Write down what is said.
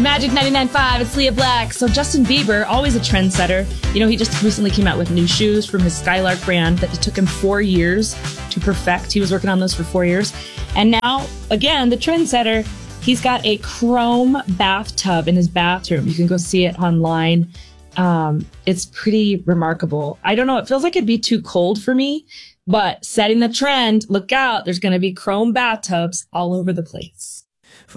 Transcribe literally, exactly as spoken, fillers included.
Magic ninety-nine point five, it's Leah Black. So Justin Bieber, always a trendsetter. You know, he just recently came out with new shoes from his Skylark brand that it took him four years to perfect. He was working on those for four years. And now, again, the trendsetter, he's got a chrome bathtub in his bathroom. You can go see it online. Um, it's pretty remarkable. I don't know, it feels like it'd be too cold for me, but setting the trend, look out, there's going to be chrome bathtubs all over the place.